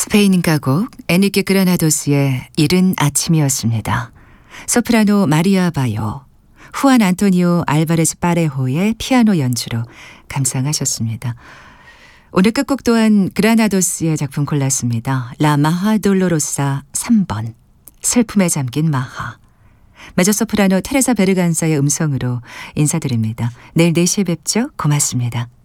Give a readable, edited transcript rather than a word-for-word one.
스페인 가곡 에니케 그라나도스의 이른 아침이었습니다. 소프라노 마리아 바요, 후안 안토니오 알바레스 파레호의 피아노 연주로 감상하셨습니다. 오늘 끝곡 또한 그라나도스의 작품 골랐습니다. 라 마하 돌로로사 3번, 슬픔에 잠긴 마하. 메조소프라노 테레사 베르간사의 음성으로 인사드립니다. 내일 4시에 뵙죠. 고맙습니다.